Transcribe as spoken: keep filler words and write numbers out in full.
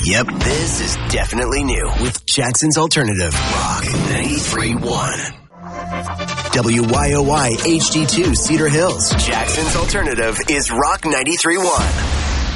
Yep, this is definitely new with Jackson's Alternative, Rock ninety-three point one. W Y O Y H D two Cedar Hills. Jackson's Alternative is Rock ninety-three point one.